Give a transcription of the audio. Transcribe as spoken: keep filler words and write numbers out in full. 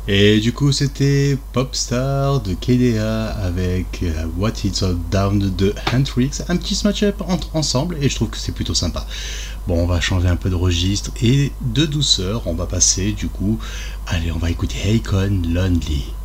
Et du coup, c'était Popstar de K D A avec euh, What It's All Down de Hendrix. Un petit smash-up entre ensemble et je trouve que c'est plutôt sympa. Bon, on va changer un peu de registre et de douceur. On va passer du coup. Allez, on va écouter Akon Lonely.